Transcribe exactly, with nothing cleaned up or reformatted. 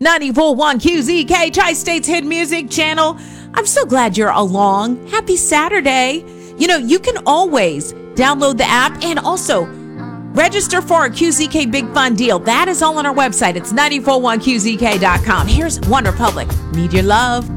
ninety-four point one Q Z K, Tri-State's Hit Music Channel. I'm so glad you're along. Happy Saturday. You know, you can always download the app and also register for our Q Z K Big Fun Deal. That is all on our website. It's nine four one Q Z K dot com. Here's One Republic. Need your love.